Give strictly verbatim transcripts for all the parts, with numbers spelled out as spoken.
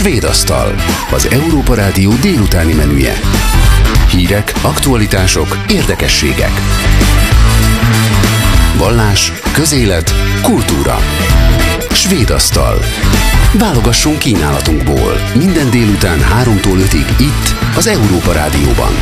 Svéd asztal, az Európa Rádió délutáni menüje. Hírek, aktualitások, érdekességek. Vallás, közélet, kultúra. Svéd asztal. Válogassunk kínálatunkból. Minden délután háromtól ötig itt, az Európa Rádióban.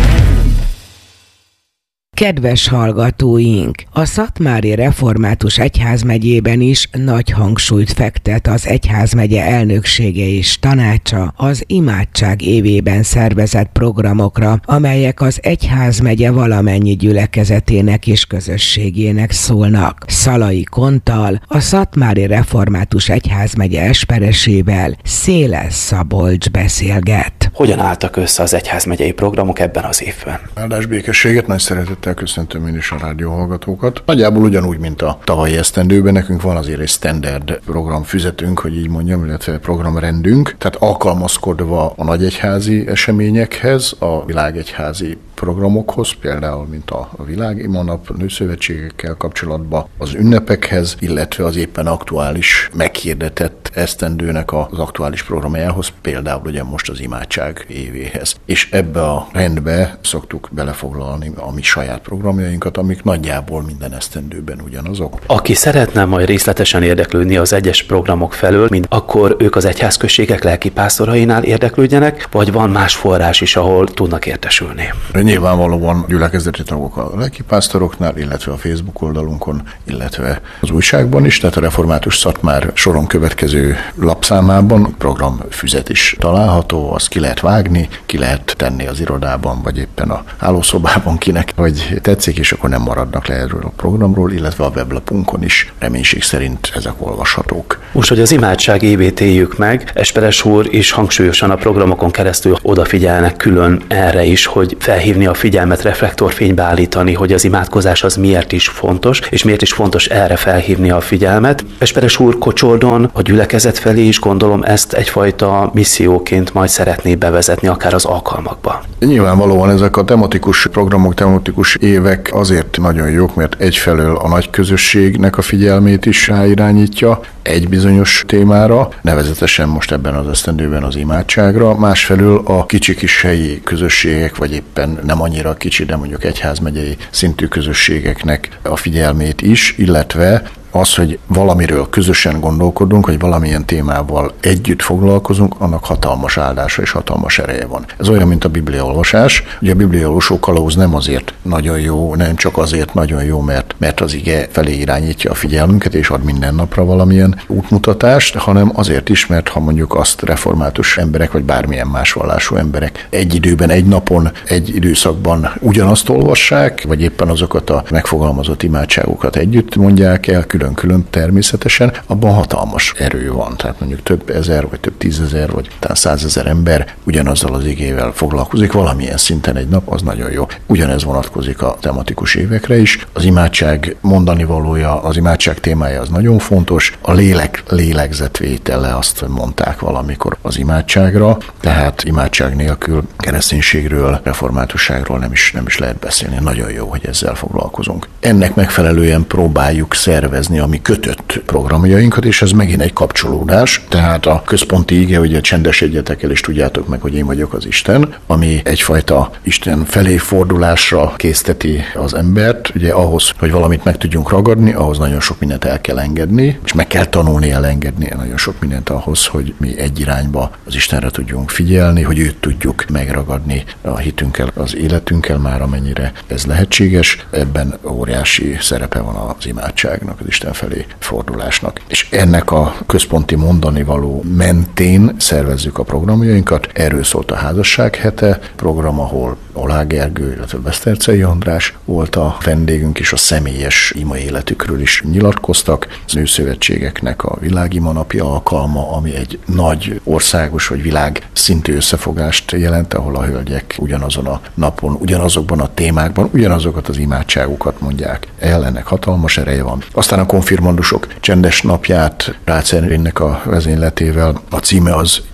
Kedves hallgatóink! A Szatmári Református Egyházmegyében is nagy hangsúlyt fektet az egyházmegye elnöksége és tanácsa az imádság évében szervezett programokra, amelyek az egyházmegye valamennyi gyülekezetének és közösségének szólnak. Szalai Kontal, a Szatmári Református Egyházmegye esperesével Széles Szabolcs beszélget. Hogyan álltak össze az egyházmegyei programok ebben az évben? Áldás békességet, nagy szeretettel köszöntöm én is a rádióhallgatókat. Nagyjából ugyanúgy, mint a tavalyi esztendőben, nekünk van azért egy standard programfüzetünk, hogy így mondjam, illetve programrendünk, tehát alkalmazkodva a nagyegyházi eseményekhez, a világegyházi programokhoz, például mint a Világimanap, a nőszövetségekkel kapcsolatban, az ünnepekhez, illetve az éppen aktuális, meghirdetett esztendőnek az aktuális programjához, például ugye most az imádság évéhez. És ebbe a rendbe szoktuk belefoglalni a mi saját programjainkat, amik nagyjából minden esztendőben ugyanazok. Aki szeretne majd részletesen érdeklődni az egyes programok felől, mint akkor ők az egyházközségek lelkipásztorainál érdeklődjenek, vagy van más forrás is, ahol tudnak értesülni? Nyilvánvalóan gyülekezeti tagok a lelkipásztoroknál, illetve a Facebook oldalunkon, illetve az újságban is, tehát a Református Szatmár soron következő lapszámában programfüzet is található, azt ki lehet vágni, ki lehet tenni az irodában, vagy éppen a hálószobában kinek, vagy tetszik, és akkor nem maradnak le erről a programról, illetve a weblapunkon is reménység szerint ezek olvashatók. Most, hogy az imádság évét éljük meg, Esperes úr is hangsúlyosan a programokon keresztül odafigyelnek külön erre is, hogy felhívni a figyelmet, reflektorfénybe állítani, hogy az imádkozás az miért is fontos, és miért is fontos erre felhívni a figyelmet. Esperes úr Kocsoldon a gyülekezet felé is gondolom ezt egyfajta misszióként majd szeretné bevezetni akár az alkalmakba. Nyilvánvalóan ezek a tematikus programok, tematikus évek azért nagyon jók, mert egyfelől a nagy közösségnek a figyelmét is ráirányítja egy bizonyos témára, nevezetesen most ebben az esztendőben az imádságra, másfelől a kicsi kis helyi közösségek, vagy éppen nem annyira kicsi, de mondjuk egyházmegyei szintű közösségeknek a figyelmét is, illetve az, hogy valamiről közösen gondolkodunk, hogy valamilyen témával együtt foglalkozunk, annak hatalmas áldása és hatalmas ereje van. Ez olyan, mint a bibliaolvasás. Ugye a bibliaolvasó kalauz nem azért nagyon jó, nem csak azért nagyon jó, mert, mert az ige felé irányítja a figyelmünket, és ad minden napra valamilyen útmutatást, hanem azért is, mert ha mondjuk azt református emberek, vagy bármilyen más vallású emberek egy időben, egy napon, egy időszakban ugyanazt olvassák, vagy éppen azokat a megfogalmazott imádságokat együtt mondják el, külön-külön természetesen, abban hatalmas erő van. Tehát mondjuk több ezer, vagy több tízezer, vagy talán százezer ember ugyanazzal az igével foglalkozik valamilyen szinten egy nap, az nagyon jó. Ugyanez vonatkozik a tematikus évekre is. Az imádság mondani valója, az imádság témája az nagyon fontos. A lélek lélegzetvétele, azt mondták valamikor az imádságra, tehát imádság nélkül kereszténységről, reformátusságról nem is, nem is lehet beszélni. Nagyon jó, hogy ezzel foglalkozunk. Ennek megfelelően próbáljuk szervezni a mi kötött programjainkat, és ez megint egy kapcsolódás, tehát a központi ige, ugye csendesedjetek el, és tudjátok meg, hogy én vagyok az Isten, ami egyfajta Isten felé fordulásra készteti az embert, ugye ahhoz, hogy valamit meg tudjunk ragadni, ahhoz nagyon sok mindent el kell engedni, és meg kell tanulni elengedni nagyon sok mindent ahhoz, hogy mi egy irányba az Istenre tudjunk figyelni, hogy őt tudjuk megragadni a hitünkkel, az életünkkel már, amennyire ez lehetséges. Ebben óriási szerepe van az imádságnak, az Isten felé fordulásnak. És ennek a központi mondani való mentén szervezzük a programjainkat. Erről szólt a házasság hete program, ahol Olá Gergő, illetve Besztercei András volt a vendégünk, és a személyes ima életükről is nyilatkoztak. Az nőszövetségeknek a Világimanapja alkalma, ami egy nagy országos vagy világ szintű összefogást jelent, ahol a hölgyek ugyanazon a napon, ugyanazokban a témákban, ugyanazokat az imádságokat mondják el, ennek hatalmas ereje van. Aztán a konfirmandusok csendes napját Rácz Ervinnek a vezényletével, a címe az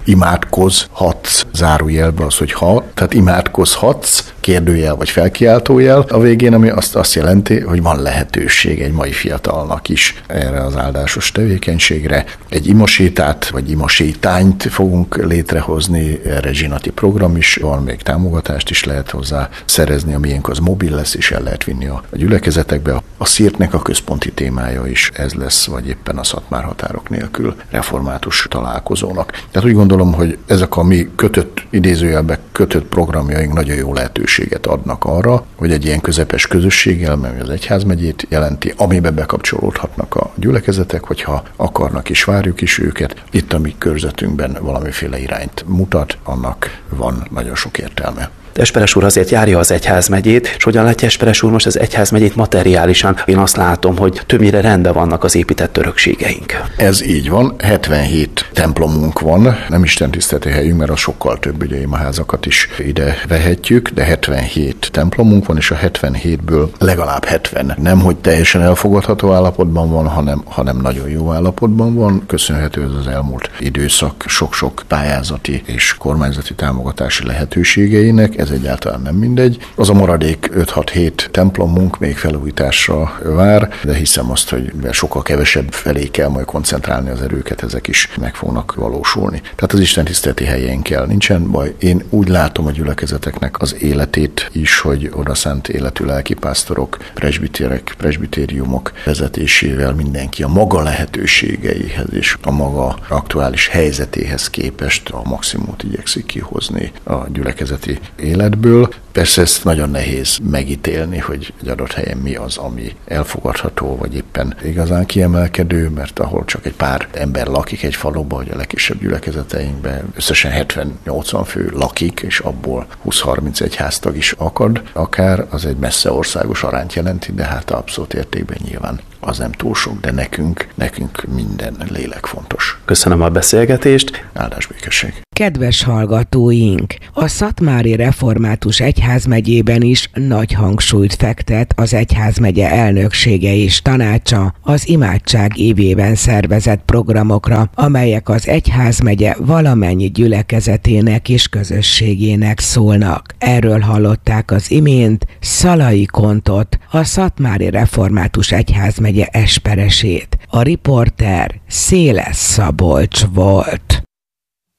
imádkozhatsz, zárójelbe az, hogy ha, tehát imádkozhatsz, kérdőjel vagy felkiáltójel a végén, ami azt, azt jelenti, hogy van lehetőség egy mai fiatalnak is erre az áldásos tevékenységre. Egy imasétát vagy imasétányt fogunk létrehozni, erre zsinati program is van, még támogatást is lehet hozzá szerezni, amilyen az mobil lesz, és el lehet vinni a gyülekezetekbe. A szirtnek a központi témája is ez lesz, vagy éppen a Szatmár határok nélkül református találkozónak. Tehát úgy gondolom, hogy ezek a mi kötött, idézőjelbe kötött programjaink nagyon jó lehetőséget adnak arra, hogy egy ilyen közepes közösséggel, mert az egyházmegyét jelenti, amiben bekapcsolódhatnak a gyülekezetek, hogyha akarnak is, várjuk is őket. Itt a mi körzetünkben valamiféle irányt mutat, annak van nagyon sok értelme. Esperes úr azért járja az egyházmegyét, és hogyan látja Esperes úr most az egyházmegyét materiálisan? Én azt látom, hogy többnyire rendben vannak az épített örökségeink. Ez így van, hetvenhét templomunk van, nem istentiszteleti helyünk, mert az sokkal több, ugye imaházakat is ide vehetjük, de hetvenhét templomunk van, és a hetvenhétből legalább hetven nem, hogy teljesen elfogadható állapotban van, hanem, hanem nagyon jó állapotban van, köszönhető ez az elmúlt időszak sok-sok pályázati és kormányzati támogatási lehetőségeinek. Ez egyáltalán nem mindegy. Az a maradék öt-hat-hét templomunk még felújításra vár, de hiszem azt, hogy sokkal kevesebb felé kell majd koncentrálni az erőket, ezek is meg fognak valósulni. Tehát az istentiszteleti helyeinkkel nincsen baj. Én úgy látom a gyülekezeteknek az életét is, hogy odaszánt életű lelkipásztorok, presbiterek, presbitériumok vezetésével mindenki a maga lehetőségeihez és a maga aktuális helyzetéhez képest a maximumot igyekszik kihozni a gyülekezeti életből. Persze ezt nagyon nehéz megítélni, hogy egy adott helyen mi az, ami elfogadható, vagy éppen igazán kiemelkedő, mert ahol csak egy pár ember lakik egy faluban, hogy a legkisebb gyülekezeteinkben összesen hetven-nyolcvan fő lakik, és abból húsz-harminc háztag is akad, akár az egy messze országos arányt jelenti, de hát abszolút értékben nyilván az nem túl sok, de nekünk, nekünk minden lélek fontos. Köszönöm a beszélgetést. Áldás békesség. Kedves hallgatóink! A Szatmári Református Egyházmegyében is nagy hangsúlyt fektet az egyházmegye elnöksége és tanácsa az imádság évében szervezett programokra, amelyek az egyházmegye valamennyi gyülekezetének és közösségének szólnak. Erről hallották az imént Szalai Kontot, a Szatmári Református Egyházmegye esperesét. A riporter Széles Szabolcs volt.